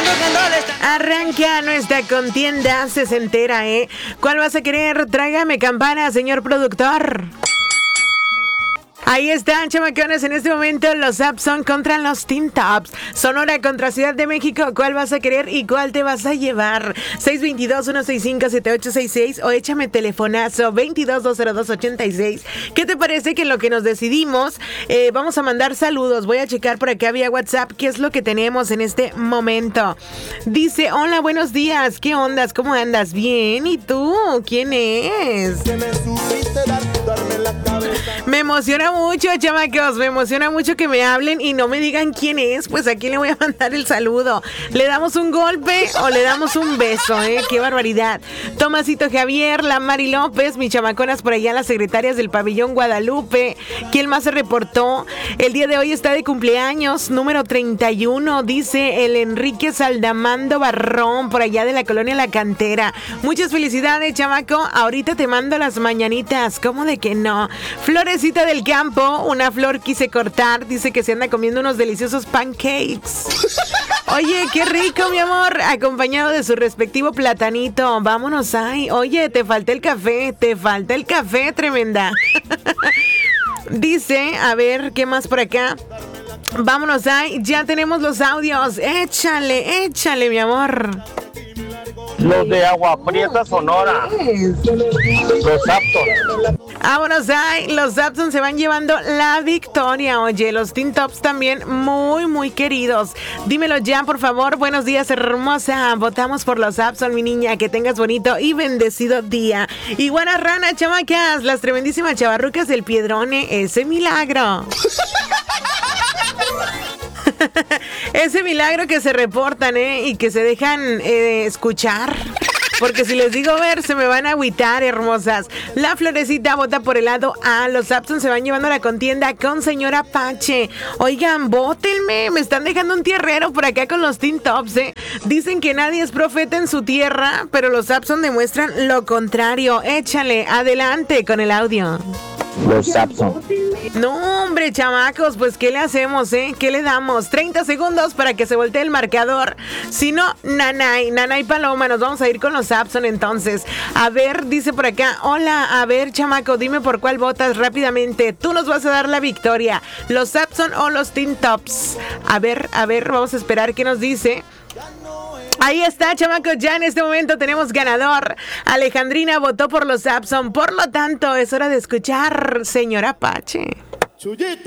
Arranca nuestra contienda sesentera, ¿eh? ¿Cuál vas a querer? Tráigame campana, señor productor. Ahí están, chamacones, en este momento los Sapson contra los Teen Tops. Sonora contra Ciudad de México. ¿Cuál vas a querer y cuál te vas a llevar? 622-165-7866 o échame telefonazo 22-202-86. ¿Qué te parece que en lo que nos decidimos vamos a mandar saludos? Voy a checar por acá vía WhatsApp qué es lo que tenemos en este momento. Dice, hola, buenos días. ¿Qué ondas? ¿Cómo andas? Bien. ¿Y tú? ¿Quién es? Me emociona mucho, chamacos, me emociona mucho que me hablen y no me digan quién es, pues a quién le voy a mandar el saludo. ¿Le damos un golpe o le damos un beso, ¡Qué barbaridad! Tomasito Javier, la Mari López, mis chamaconas por allá, las secretarias del pabellón Guadalupe. ¿Quién más se reportó? El día de hoy está de cumpleaños, número 31, dice el Enrique Saldamando Barrón, por allá de la colonia La Cantera. Muchas felicidades, chamaco. Ahorita te mando las mañanitas, ¿cómo de que no? Florecita del Campo, una flor quise cortar, dice que se anda comiendo unos deliciosos pancakes. Oye, qué rico, mi amor, acompañado de su respectivo platanito. Vámonos, ay. Oye, te falta el café, tremenda. Dice, a ver, ¿qué más por acá? Vámonos, ay, ya tenemos los audios. Échale, mi amor. Los de Agua Prieta, Sonora. Los Sapson. Vámonos, ay, los Sapson se van llevando la victoria. Oye, los Teen Tops también muy, muy queridos. Dímelo ya, por favor. Buenos días, hermosa. Votamos por los Sapson, mi niña. Que tengas bonito y bendecido día. Iguana Rana, chamacas, las tremendísimas chavarrucas del Piedrone. Ese milagro. Ese milagro que se reportan, y que se dejan escuchar. Porque si les digo ver, se me van a agüitar, hermosas. La Florecita vota por el lado A. Los Sapson se van llevando la contienda con señora Apache. Oigan, vótenme. Me están dejando un tierrero por acá con los Teen Tops, Dicen que nadie es profeta en su tierra, pero los Sapson demuestran lo contrario. Échale, adelante con el audio. Los Sapson. No, hombre, chamacos, pues ¿qué le hacemos, ¿Qué le damos? 30 segundos para que se voltee el marcador. Si no, Nanay Paloma, nos vamos a ir con los Sapson entonces. A ver, dice por acá, hola, a ver, chamaco, dime por cuál votas rápidamente. Tú nos vas a dar la victoria. ¿Los Sapson o los Teen Tops? A ver, vamos a esperar qué nos dice. Ahí está, chamacos, ya en este momento tenemos ganador. Alejandrina votó por los Sapson, por lo tanto es hora de escuchar señora Apache. Chuyito.